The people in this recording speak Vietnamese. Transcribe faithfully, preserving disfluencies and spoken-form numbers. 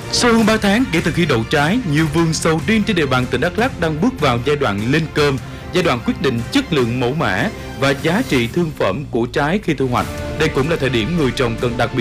Sau hơn ba tháng kể từ khi đậu trái, nhiều vườn sầu riêng trên địa bàn tỉnh Đắk Lắk đang bước vào giai đoạn lên cơm, giai đoạn quyết định chất lượng mẫu mã và giá trị thương phẩm của trái khi thu hoạch. Đây cũng là thời điểm người trồng cần đặc biệt